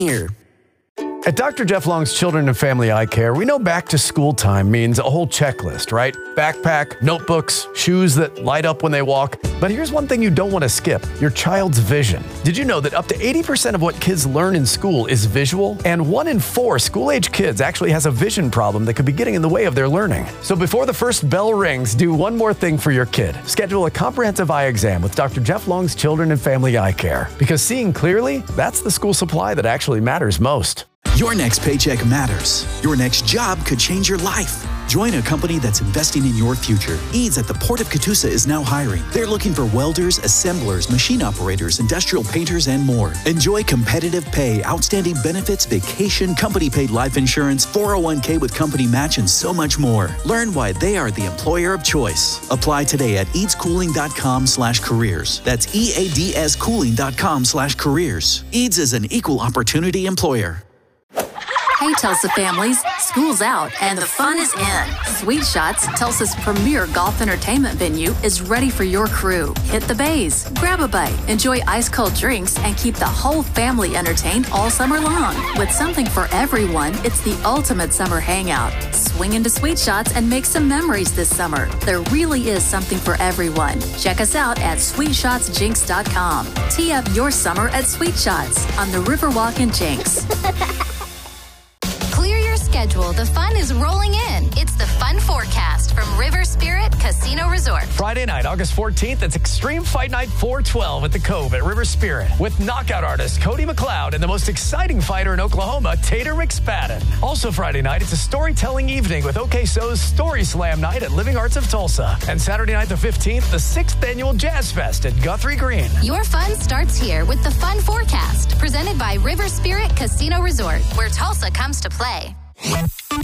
here. At Dr. Jeff Long's Children and Family Eye Care, we know back to school time means a whole checklist, right? Backpack, notebooks, shoes that light up when they walk. But here's one thing you don't want to skip, your child's vision. Did you know that up to 80% of what kids learn in school is visual? And 1 in 4 school-age kids actually has a vision problem that could be getting in the way of their learning. So before the first bell rings, do one more thing for your kid. Schedule a comprehensive eye exam with Dr. Jeff Long's Children and Family Eye Care. Because seeing clearly, that's the school supply that actually matters most. Your next paycheck matters. Your next job could change your life. Join a company that's investing in your future. Eads at the Port of Catoosa is now hiring. They're looking for welders, assemblers, machine operators, industrial painters, and more. Enjoy competitive pay, outstanding benefits, vacation, company-paid life insurance, 401k with company match, and so much more. Learn why they are the employer of choice. Apply today at eadscooling.com/careers. That's EADScooling.com/careers. Eads is an equal opportunity employer. Hey, Tulsa families, school's out and the fun is in. Sweet Shots, Tulsa's premier golf entertainment venue, is ready for your crew. Hit the bays, grab a bite, enjoy ice-cold drinks, and keep the whole family entertained all summer long. With something for everyone, it's the ultimate summer hangout. Swing into Sweet Shots and make some memories this summer. There really is something for everyone. Check us out at SweetShotsJinx.com. Tee up your summer at Sweet Shots on the Riverwalk in Jinx. Schedule. The fun is rolling in. It's the Fun Forecast from River Spirit Casino Resort. Friday night, August 14th, it's Extreme Fight Night 412 at the Cove at River Spirit with knockout artist Cody McLeod and the most exciting fighter in Oklahoma, Tater McSpadden. Also Friday night, it's a storytelling evening with OK So's Story Slam Night at Living Arts of Tulsa. And Saturday night the 15th, the 6th annual Jazz Fest at Guthrie Green. Your fun starts here with the Fun Forecast, presented by River Spirit Casino Resort, where Tulsa comes to play.